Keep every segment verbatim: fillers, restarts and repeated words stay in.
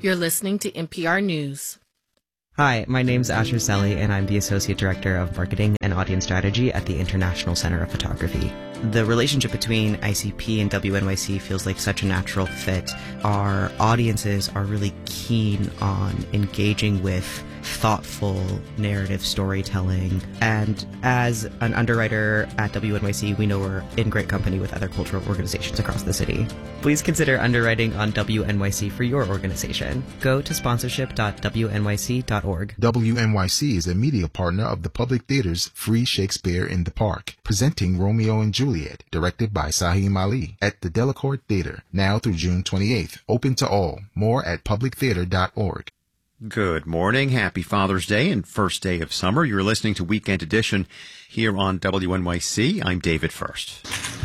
You're listening to N P R News. Hi, my name's Asher Selly, and I'm the Associate Director of Marketing and Audience Strategy at the International Center of Photography. The relationship between I C P and W N Y C feels like such a natural fit. Our audiences are really keen on engaging with thoughtful narrative storytelling, and as an underwriter at W N Y C, we know we're in great company with other cultural organizations across the city. Please consider underwriting on W N Y C for your organization. Go to sponsorship dot w n y c dot org. W N Y C is a media partner of the Public Theater's Free Shakespeare in the Park, presenting Romeo and Juliet, directed by Sahim Ali, at the Delacorte Theater, now through June twenty-eighth. Open to all. More at public theater dot org. Good morning. Happy Father's Day and first day of summer. You're listening to Weekend Edition here on W N Y C. I'm David First.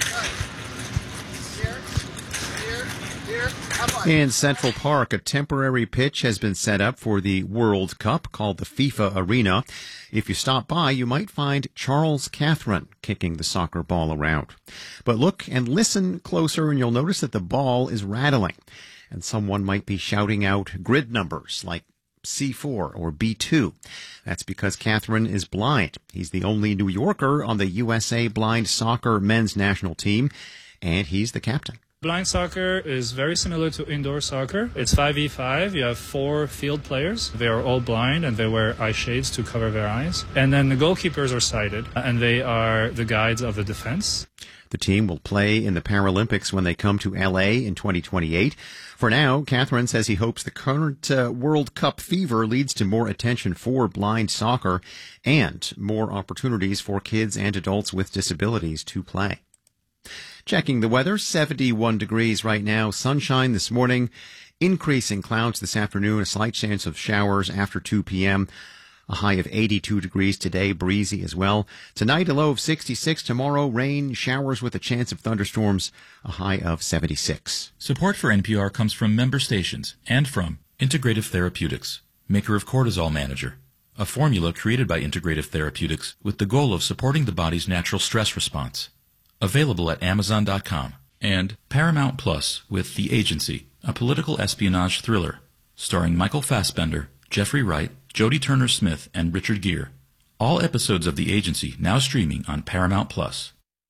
In Central Park, a temporary pitch has been set up for the World Cup called the FIFA Arena. If you stop by, you might find Charles Catherine kicking the soccer ball around. But look and listen closer and you'll notice that the ball is rattling. And someone might be shouting out grid numbers like C four or B two. That's because Catherine is blind. He's the only New Yorker on the U S A blind soccer men's national team, and he's the captain. Blind soccer is very similar to indoor soccer. It's five v five. You have four field players. They are all blind and they wear eye shades to cover their eyes. And then the goalkeepers are sighted and they are the guides of the defense. The team will play in the Paralympics when they come to L A in twenty twenty-eight. For now, Catherine says he hopes the current uh, World Cup fever leads to more attention for blind soccer and more opportunities for kids and adults with disabilities to play. Checking the weather, seventy-one degrees right now, sunshine this morning, increasing clouds this afternoon, a slight chance of showers after two p.m., a high of eighty-two degrees today, breezy as well. Tonight, a low of sixty-six. Tomorrow, rain, showers with a chance of thunderstorms, a high of seventy-six. Support for N P R comes from member stations and from Integrative Therapeutics, maker of Cortisol Manager, a formula created by Integrative Therapeutics with the goal of supporting the body's natural stress response. Available at amazon dot com. And Paramount Plus with The Agency, a political espionage thriller, starring Michael Fassbender, Jeffrey Wright, Jodie Turner-Smith, and Richard Gere. All episodes of The Agency now streaming on Paramount Plus.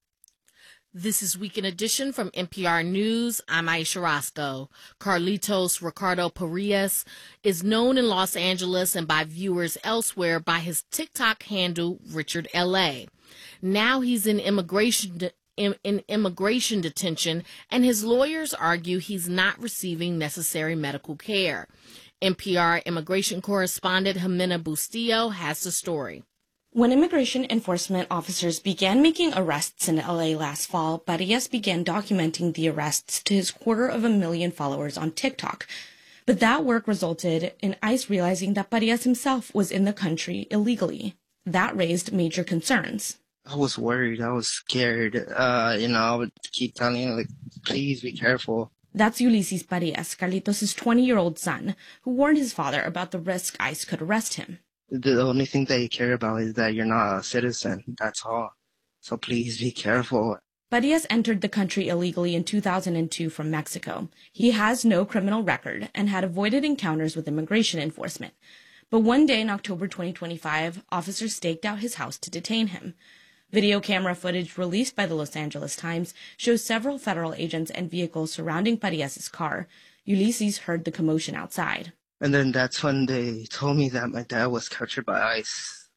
This is Weekend Edition from N P R News. I'm Aisha Roscoe. Carlitos Ricardo Parillas is known in Los Angeles and by viewers elsewhere by his TikTok handle, Richard L A. Now he's in immigration de- in, in immigration detention, and his lawyers argue he's not receiving necessary medical care. N P R immigration correspondent Jimena Bustillo has the story. When immigration enforcement officers began making arrests in L A last fall, Parillas began documenting the arrests to his quarter of a million followers on TikTok. But that work resulted in ICE realizing that Parillas himself was in the country illegally. That raised major concerns. I was worried. I was scared. Uh, you know, I would keep telling him, like, please be careful. That's Ulysses Parillas, Carlitos' twenty-year-old son, who warned his father about the risk ICE could arrest him. The only thing they care about is that you're not a citizen. That's all. So please be careful. Parillas entered the country illegally in two thousand two from Mexico. He has no criminal record and had avoided encounters with immigration enforcement. But one day in October twenty twenty-five, officers staked out his house to detain him. Video camera footage released by the Los Angeles Times shows several federal agents and vehicles surrounding Parillas' car. Ulysses heard the commotion outside. And then that's when they told me that my dad was captured by ICE.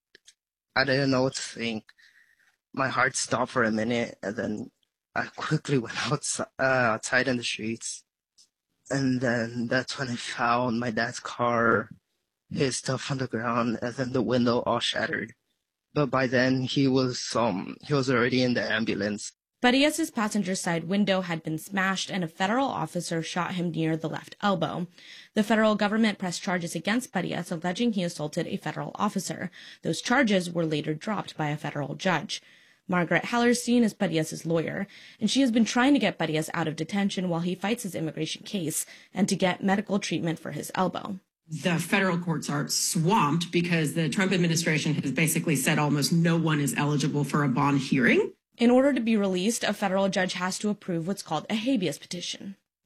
I didn't know what to think. My heart stopped for a minute, and then I quickly went outside, uh, outside in the streets. And then that's when I found my dad's car, his stuff on the ground, and then the window all shattered. But by then, he was um he was already in the ambulance. Parillas' passenger side window had been smashed and a federal officer shot him near the left elbow. The federal government pressed charges against Parillas, alleging he assaulted a federal officer. Those charges were later dropped by a federal judge. Margaret Hallerstein is Parillas' lawyer, and she has been trying to get Parillas out of detention while he fights his immigration case and to get medical treatment for his elbow. The federal courts are swamped because the Trump administration has basically said almost no one is eligible for a bond hearing. In order to be released, a federal judge has to approve what's called a habeas petition.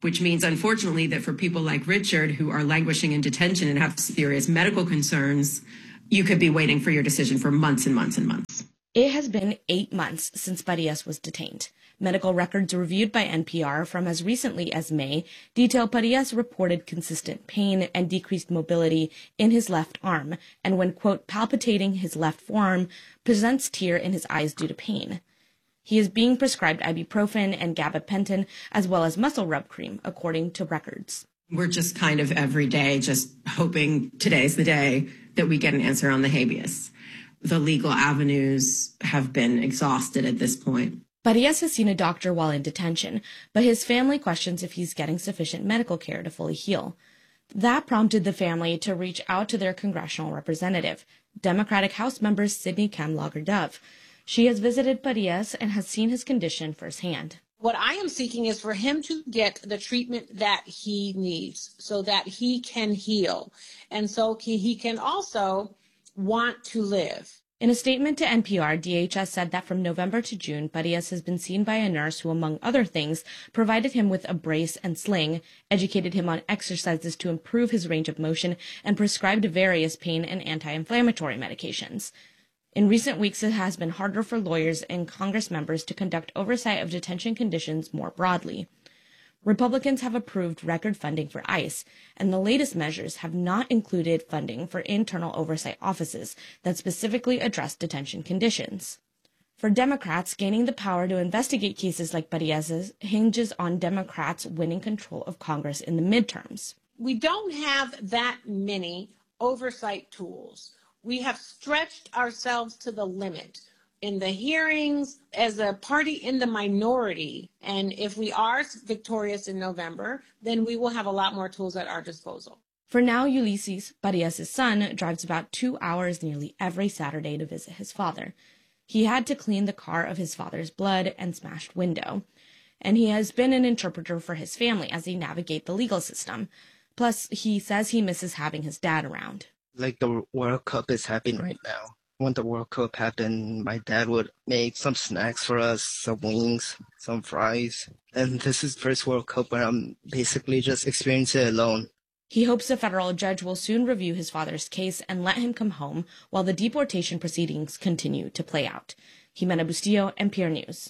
which means, unfortunately, that for people like Richard who are languishing in detention and have serious medical concerns, you could be waiting for your decision for months and months and months. It has been eight months since Parias was detained. Medical records reviewed by N P R from as recently as May detail Parias reported consistent pain and decreased mobility in his left arm, and when, quote, palpitating his left forearm, presents tear in his eyes due to pain. He is being prescribed ibuprofen and gabapentin, as well as muscle rub cream, according to records. We're just kind of every day just hoping today's the day that we get an answer on the habeas. The legal avenues have been exhausted at this point. Parias has seen a doctor while in detention, but his family questions if he's getting sufficient medical care to fully heal. That prompted the family to reach out to their congressional representative, Democratic House member Sidney Kamlager-Dove. She has visited Parias and has seen his condition firsthand. What I am seeking is for him to get the treatment that he needs so that he can heal. And so he can also want to live. In a statement to N P R, D H S said that from November to June, Parias has been seen by a nurse who, among other things, provided him with a brace and sling, educated him on exercises to improve his range of motion, and prescribed various pain and anti-inflammatory medications. In recent weeks, it has been harder for lawyers and Congress members to conduct oversight of detention conditions more broadly. Republicans have approved record funding for ICE, and the latest measures have not included funding for internal oversight offices that specifically address detention conditions. For Democrats, gaining the power to investigate cases like Parias's hinges on Democrats winning control of Congress in the midterms. We don't have that many oversight tools. We have stretched ourselves to the limit in the hearings as a party in the minority. And if we are victorious in November, then we will have a lot more tools at our disposal. For now, Ulysses, Parias' son, drives about two hours nearly every Saturday to visit his father. He had to clean the car of his father's blood and smashed window. And he has been an interpreter for his family as they navigate the legal system. Plus, he says he misses having his dad around. Like the World Cup is happening right now. When the World Cup happened, my dad would make some snacks for us, some wings, some fries. And this is the first World Cup where I'm basically just experiencing it alone. He hopes a federal judge will soon review his father's case and let him come home while the deportation proceedings continue to play out. Jimena Bustillo, N P R News.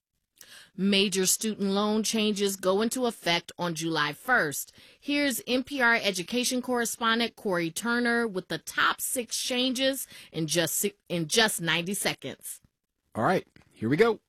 Major student loan changes go into effect on July first. Here's N P R education correspondent Corey Turner with the top six changes in just in just ninety seconds. All right, here we go.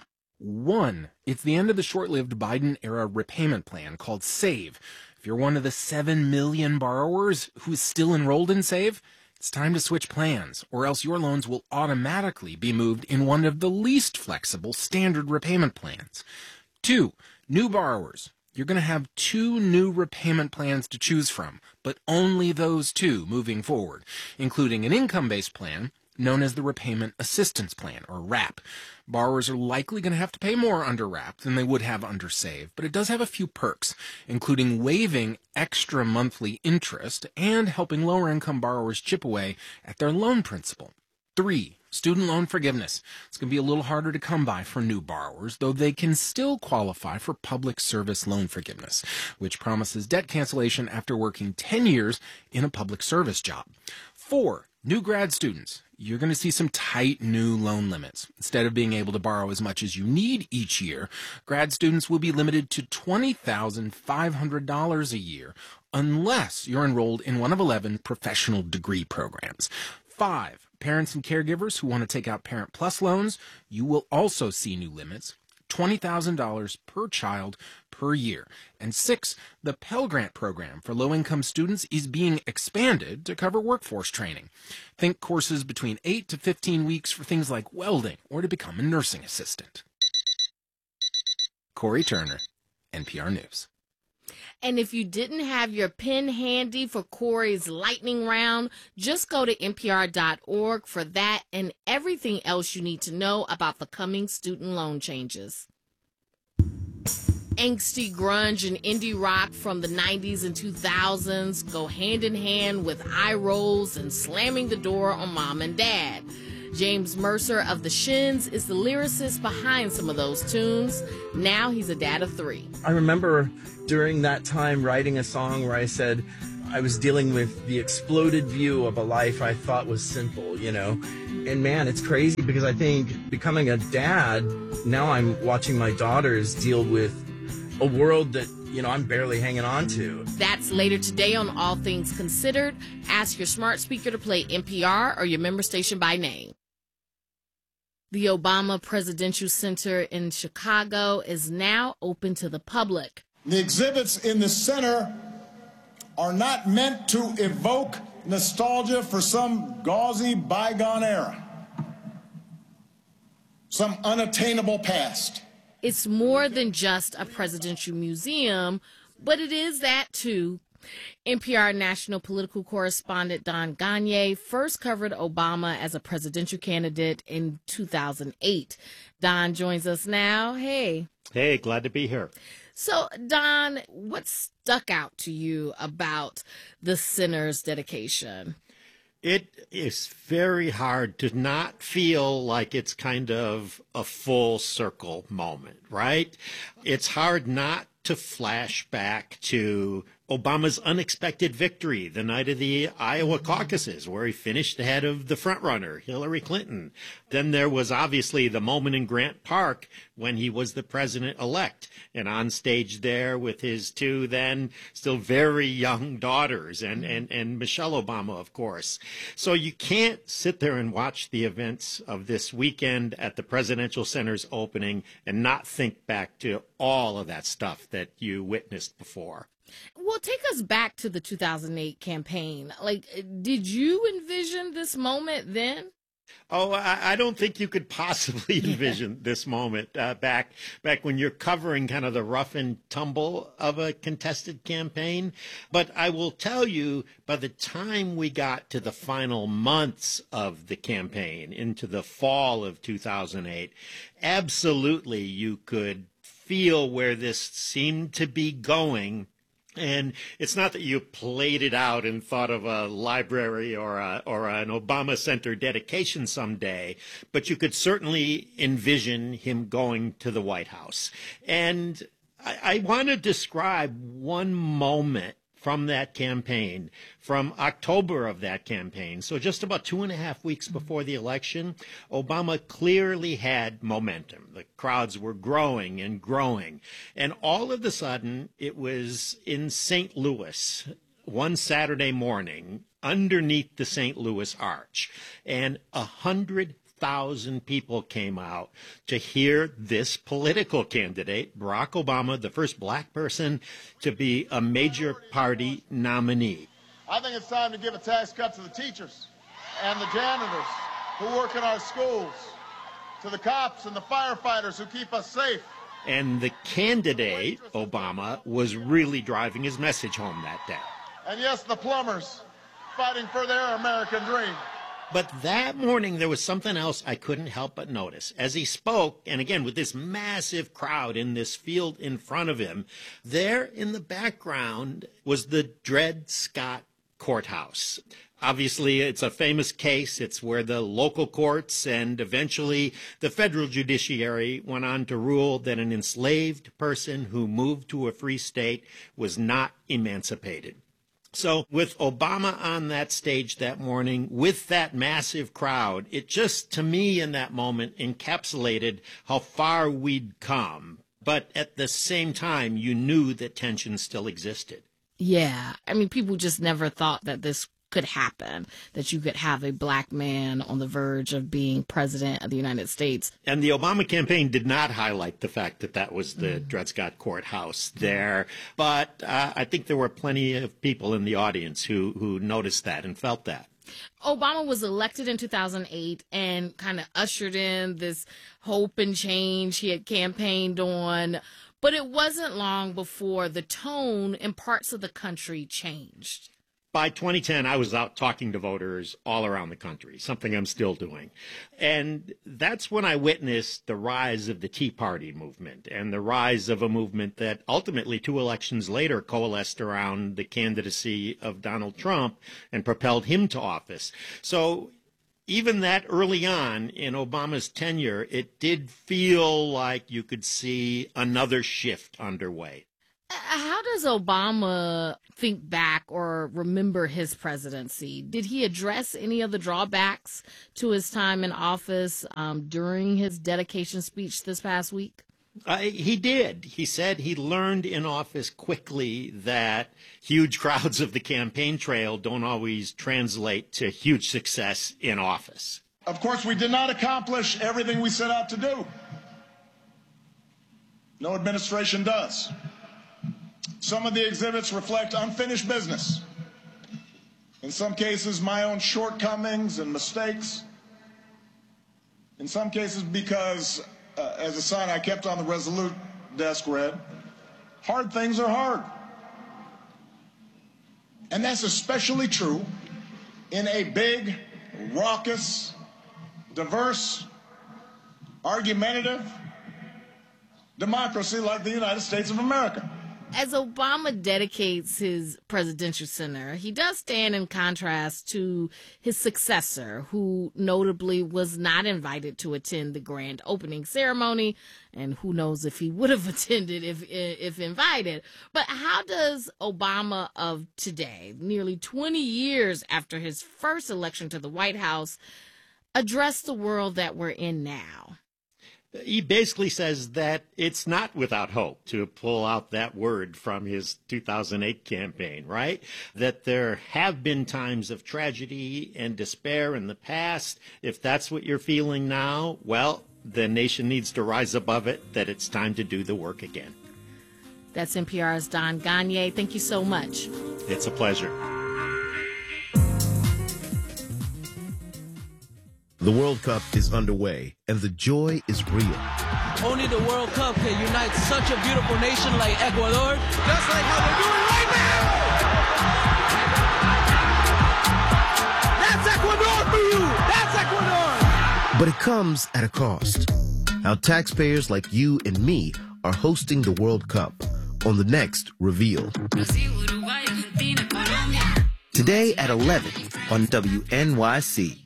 One, it's the end of the short-lived Biden-era repayment plan called SAVE. If you're one of the seven million borrowers who is still enrolled in SAVE, it's time to switch plans, or else your loans will automatically be moved in one of the least flexible standard repayment plans. Two, new borrowers. You're going to have two new repayment plans to choose from, but only those two moving forward, including an income-based plan known as the Repayment Assistance Plan, or RAP. Borrowers are likely going to have to pay more under RAP than they would have under SAVE, but it does have a few perks, including waiving extra monthly interest and helping lower-income borrowers chip away at their loan principal. Three, student loan forgiveness. It's going to be a little harder to come by for new borrowers, though they can still qualify for public service loan forgiveness, which promises debt cancellation after working ten years in a public service job. Four, new grad students. You're going to see some tight new loan limits. Instead of being able to borrow as much as you need each year, grad students will be limited to twenty thousand five hundred dollars a year unless you're enrolled in one of eleven professional degree programs. Five, parents and caregivers who want to take out Parent Plus loans, you will also see new limits. twenty thousand dollars per child per year. And six, the Pell Grant program for low-income students is being expanded to cover workforce training. Think courses between eight to fifteen weeks for things like welding or to become a nursing assistant. Corey Turner, N P R News. And if you didn't have your pen handy for Corey's lightning round, just go to N P R dot org for that and everything else you need to know about the coming student loan changes. Angsty grunge and indie rock from the nineties and two thousands go hand in hand with eye rolls and slamming the door on mom and dad. James Mercer of the Shins is the lyricist behind some of those tunes. Now he's a dad of three. I remember during that time writing a song where I said I was dealing with the exploded view of a life I thought was simple, you know. And man, it's crazy because I think becoming a dad, now I'm watching my daughters deal with a world that, you know, I'm barely hanging on to. That's later today on All Things Considered. Ask your smart speaker to play N P R or your member station by name. The Obama Presidential Center in Chicago is now open to the public. The exhibits in the center are not meant to evoke nostalgia for some gauzy bygone era, some unattainable past. It's more than just a presidential museum, but it is that too. N P R national political correspondent Don Gonyea first covered Obama as a presidential candidate in two thousand eight. Don joins us now. Hey. Hey, glad to be here. So, Don, what stuck out to you about the center's dedication? It is very hard to not feel like it's kind of a full circle moment, right? It's hard not to flash back to Obama's unexpected victory the night of the Iowa caucuses, where he finished ahead of the frontrunner, Hillary Clinton. Then there was obviously the moment in Grant Park when he was the president-elect and on stage there with his two then still very young daughters and, and, and Michelle Obama, of course. So you can't sit there and watch the events of this weekend at the Presidential Center's opening and not think back to all of that stuff that you witnessed before. Well, take us back to the two thousand eight campaign. Like, did you envision this moment then? Oh, I, I don't think you could possibly envision this moment uh, back back when you're covering kind of the rough and tumble of a contested campaign. But I will tell you, by the time we got to the final months of the campaign, into the fall of two thousand eight, absolutely you could feel where this seemed to be going. And it's not that you played it out and thought of a library or a, or an Obama Center dedication someday, but you could certainly envision him going to the White House. And I, I want to describe one moment from that campaign, from October of that campaign. So just about two and a half weeks before the election, Obama clearly had momentum. The crowds were growing and growing. And all of a sudden, it was in Saint Louis one Saturday morning underneath the Saint Louis Arch. And a hundred thousand people came out to hear this political candidate, Barack Obama, the first black person to be a major party nominee. I think it's time to give a tax cut to the teachers and the janitors who work in our schools, to the cops and the firefighters who keep us safe. And the candidate, Obama, was really driving his message home that day. And yes, the plumbers fighting for their American dream. But that morning, there was something else I couldn't help but notice. As he spoke, and again, with this massive crowd in this field in front of him, there in the background was the Dred Scott Courthouse. Obviously, it's a famous case. It's where the local courts and eventually the federal judiciary went on to rule that an enslaved person who moved to a free state was not emancipated. So with Obama on that stage that morning, with that massive crowd, it just, to me in that moment, encapsulated how far we'd come. But at the same time, you knew that tension still existed. Yeah. I mean, people just never thought that this could happen, that you could have a black man on the verge of being president of the United States. And the Obama campaign did not highlight the fact that that was the mm. Dred Scott Courthouse there. But uh, I think there were plenty of people in the audience who, who noticed that and felt that. Obama was elected in two thousand eight and kind of ushered in this hope and change he had campaigned on. But it wasn't long before the tone in parts of the country changed. By twenty ten, I was out talking to voters all around the country, something I'm still doing. And that's when I witnessed the rise of the Tea Party movement and the rise of a movement that ultimately two elections later coalesced around the candidacy of Donald Trump and propelled him to office. So even that early on in Obama's tenure, it did feel like you could see another shift underway. How does Obama think back or remember his presidency? Did he address any of the drawbacks to his time in office um, during his dedication speech this past week? Uh, he did. He said he learned in office quickly that huge crowds of the campaign trail don't always translate to huge success in office. Of course, we did not accomplish everything we set out to do. No administration does. Some of the exhibits reflect unfinished business. In some cases, my own shortcomings and mistakes. In some cases, because uh, as a sign I kept on the Resolute desk read, hard things are hard. And that's especially true in a big, raucous, diverse, argumentative democracy like the United States of America. As Obama dedicates his presidential center, he does stand in contrast to his successor, who notably was not invited to attend the grand opening ceremony, and who knows if he would have attended if if invited. But how does Obama of today, nearly twenty years after his first election to the White House, address the world that we're in now? He basically says that it's not without hope, to pull out that word from his two thousand eight campaign, right? That there have been times of tragedy and despair in the past. If that's what you're feeling now, well, the nation needs to rise above it, that it's time to do the work again. That's N P R's Don Gonyea. Thank you so much. It's a pleasure. The World Cup is underway, and the joy is real. Only the World Cup can unite such a beautiful nation like Ecuador, just like how they're doing right now! That's Ecuador for you! That's Ecuador! But it comes at a cost. How taxpayers like you and me are hosting the World Cup on the next Reveal. Today at eleven on W N Y C.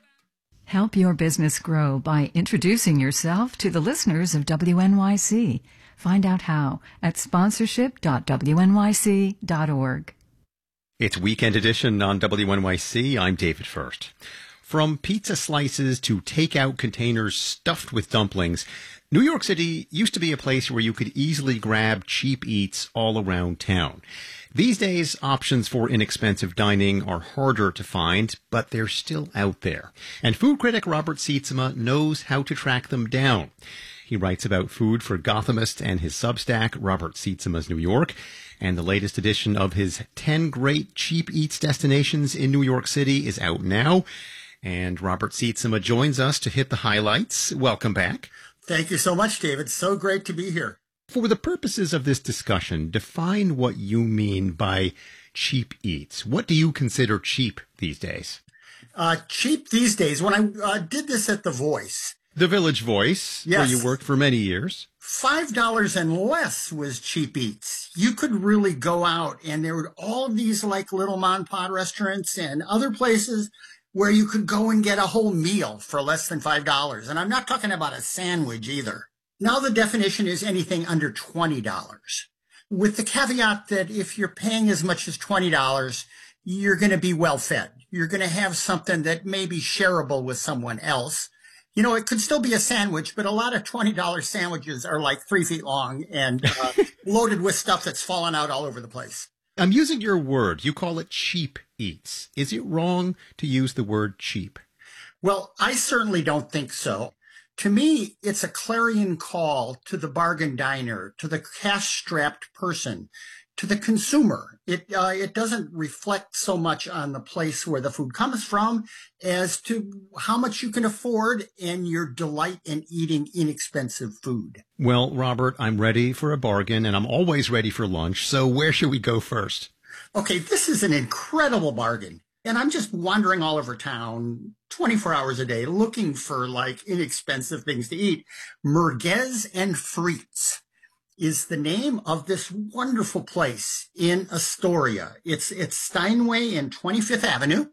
Help your business grow by introducing yourself to the listeners of W N Y C. Find out how at sponsorship dot w n y c dot org. It's Weekend Edition on W N Y C. I'm David First. From pizza slices to takeout containers stuffed with dumplings, New York City used to be a place where you could easily grab cheap eats all around town. These days, options for inexpensive dining are harder to find, but they're still out there. And food critic Robert Sietsema knows how to track them down. He writes about food for Gothamist and his Substack, Robert Sietsema's New York. And the latest edition of his ten Great Cheap Eats Destinations in New York City is out now. And Robert Sietsema joins us to hit the highlights. Welcome back. Thank you so much, David. So great to be here. For the purposes of this discussion, define what you mean by cheap eats. What do you consider cheap these days? Uh, cheap these days, when I uh, did this at The Voice. The Village Voice, yes, where you worked for many years. five dollars and less was cheap eats. You could really go out, and there were all of these like little mom and pop restaurants and other places where you could go and get a whole meal for less than five dollars. And I'm not talking about a sandwich either. Now the definition is anything under twenty dollars, with the caveat that if you're paying as much as twenty dollars, you're going to be well fed. You're going to have something that may be shareable with someone else. You know, it could still be a sandwich, but a lot of twenty dollar sandwiches are like three feet long and uh, loaded with stuff that's fallen out all over the place. I'm using your word. You call it cheap eats. Is it wrong to use the word cheap? Well, I certainly don't think so. To me, it's a clarion call to the bargain diner, to the cash-strapped person, to the consumer. It uh, it doesn't reflect so much on the place where the food comes from as to how much you can afford and your delight in eating inexpensive food. Well, Robert, I'm ready for a bargain, and I'm always ready for lunch, so where should we go first? Okay, this is an incredible bargain. And I'm just wandering all over town twenty-four hours a day looking for like inexpensive things to eat. Merguez and Frites is the name of this wonderful place in Astoria. It's it's Steinway and twenty-fifth Avenue.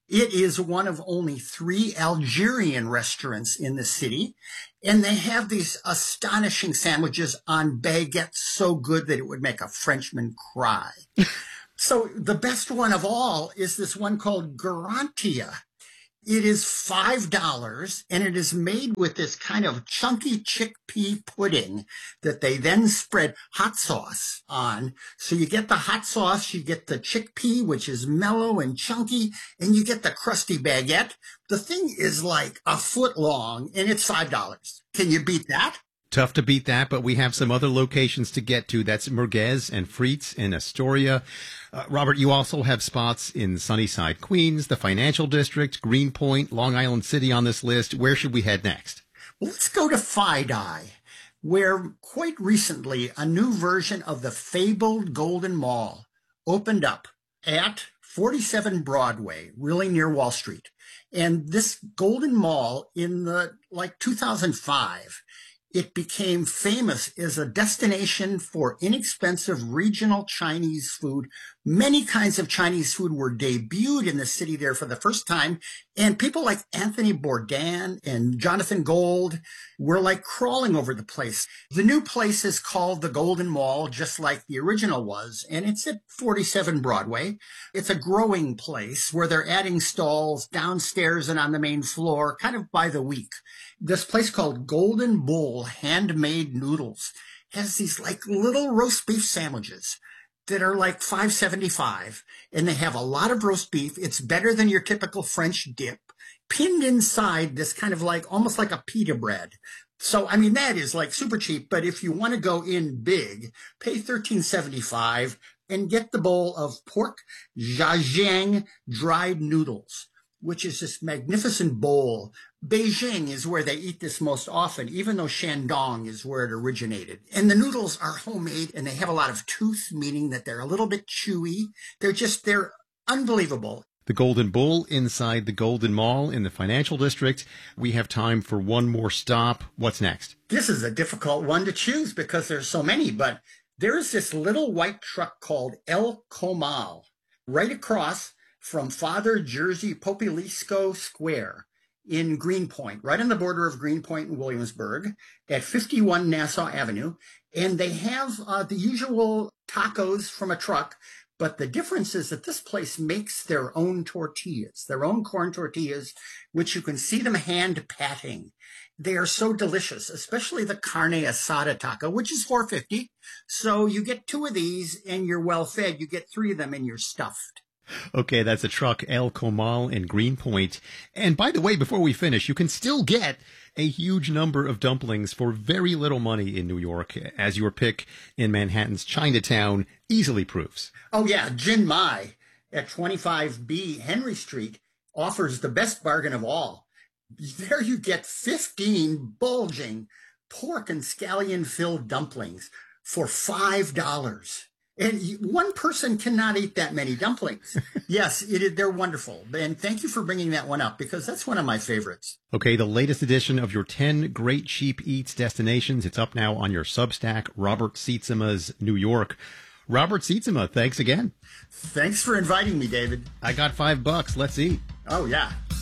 It is one of only three Algerian restaurants in the city, and they have these astonishing sandwiches on baguettes so good that it would make a Frenchman cry. So the best one of all is this one called Garantia. It is five dollars, and it is made with this kind of chunky chickpea pudding that they then spread hot sauce on. So you get the hot sauce, you get the chickpea, which is mellow and chunky, and you get the crusty baguette. The thing is like a foot long, and it's five dollars. Can you beat that? Tough to beat that, but we have some other locations to get to. That's Merguez and Frites in Astoria. Uh, Robert, you also have spots in Sunnyside, Queens, the Financial District, Greenpoint, Long Island City on this list. Where should we head next? Well, let's go to Fidei, where quite recently a new version of the fabled Golden Mall opened up at forty-seven Broadway, really near Wall Street. And this Golden Mall in the like two thousand five, it became famous as a destination for inexpensive regional Chinese food. Many kinds of Chinese food were debuted in the city there for the first time. And people like Anthony Bourdain and Jonathan Gold were like crawling over the place. The new place is called the Golden Mall, just like the original was. And it's at forty-seven Broadway. It's a growing place where they're adding stalls downstairs and on the main floor, kind of by the week. This place called Golden Bull Handmade Noodles has these like little roast beef sandwiches that are like five seventy-five, and they have a lot of roast beef. It's better than your typical French dip, pinned inside this kind of like almost like a pita bread. So, I mean, that is like super cheap, but if you want to go in big, pay thirteen seventy-five and get the bowl of pork zhajiang dried noodles, which is this magnificent bowl. Beijing is where they eat this most often, even though Shandong is where it originated. And the noodles are homemade, and they have a lot of tooth, meaning that they're a little bit chewy. They're just, they're unbelievable. The Golden Bull inside the Golden Mall in the Financial District. We have time for one more stop. What's next? This is a difficult one to choose because there's so many, but there is this little white truck called El Comal right across from Father Jerzy Popielisko Square in Greenpoint, right on the border of Greenpoint and Williamsburg at fifty-one Nassau Avenue. And they have uh, the usual tacos from a truck, but the difference is that this place makes their own tortillas, their own corn tortillas, which you can see them hand patting. They are so delicious, especially the carne asada taco, which is four fifty. So you get two of these and you're well fed. You get three of them and you're stuffed. Okay, that's a truck, El Comal in Greenpoint. And by the way, before we finish, you can still get a huge number of dumplings for very little money in New York, as your pick in Manhattan's Chinatown easily proves. Oh, yeah. Jin Mai at twenty-five B Henry Street offers the best bargain of all. There you get fifteen bulging pork and scallion-filled dumplings for five dollars. And one person cannot eat that many dumplings. Yes, it, they're wonderful. And thank you for bringing that one up because that's one of my favorites. Okay, the latest edition of your ten Great Cheap Eats destinations. It's up now on your Substack, Robert Sietsema's New York. Robert Sietsema, thanks again. Thanks for inviting me, David. I got five bucks. Let's eat. Oh, yeah.